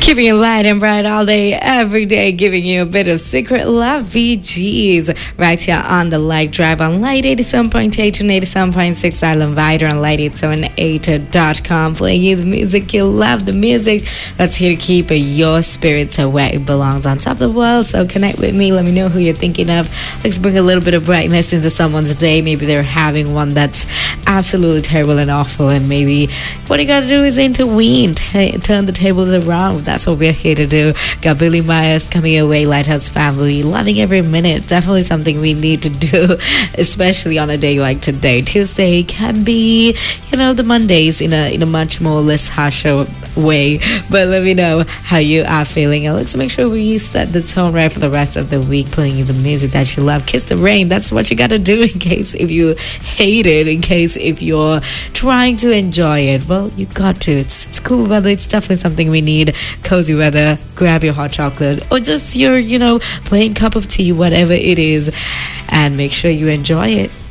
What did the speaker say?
Keeping it light and bright all day, every day, giving you a bit of secret love VGs right here on the Light Drive on Light 87.8 and 87.6 Island Vider on Light878.com, playing you the music you love, the music that's here to keep your spirits where it belongs on top of the world. So connect with me, let me know who you're thinking of. Let's bring a little bit of brightness into someone's day. Maybe they're having one that's absolutely terrible and awful, and maybe what you gotta do is intervene, turn the tables around. That's what we're here to do. Got Billy Myers coming your way, Lighthouse Family, loving every minute. Definitely something we need to do, especially on a day like today. Tuesday can be, the Mondays in a much more less harsher way. But let me know how you are feeling, and let's make sure we set the tone right for the rest of the week, playing you the music that you love. Kiss the rain. That's what you got to do in case if you hate it, in case if you're trying to enjoy it. Well, you got to. It's cool weather. It's definitely something we need. Cozy weather. Grab your hot chocolate or just your, plain cup of tea, whatever it is, and make sure you enjoy it.